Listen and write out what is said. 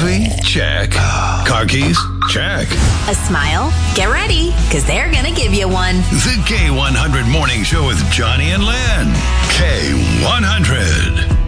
Coffee? Check. Car keys? Check. A smile? Get ready, because they're going to give you one. The K100 Morning Show with Johnny and Lynn. K100.